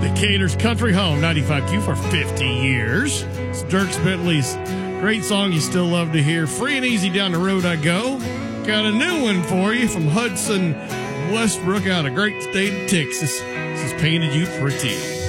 Decatur's country home, 95Q for 50 years. It's Dierks Bentley's great song you still love to hear. Free and easy down the road I go. Got a new one for you from Hudson Westbrook out of great state of Texas. This is Painted You Pretty.